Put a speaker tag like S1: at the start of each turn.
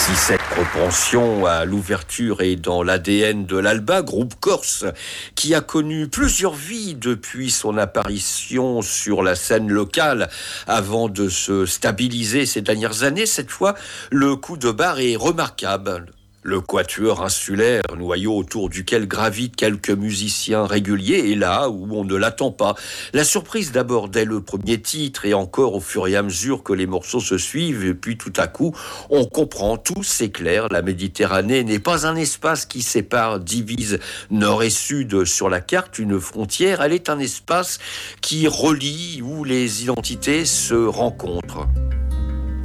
S1: Si cette propension à l'ouverture est dans l'ADN de l'Alba, groupe corse qui a connu plusieurs vies depuis son apparition sur la scène locale avant de se stabiliser ces dernières années, cette fois, le coup de barre est remarquable. Le quatuor insulaire, noyau autour duquel gravitent quelques musiciens réguliers, est là où on ne l'attend pas. La surprise d'abord dès le premier titre et encore au fur et à mesure que les morceaux se suivent, et puis tout à coup, on comprend, tout s'éclaire. La Méditerranée n'est pas un espace qui sépare, divise nord et sud sur la carte, une frontière. Elle est un espace qui relie, où les identités se rencontrent.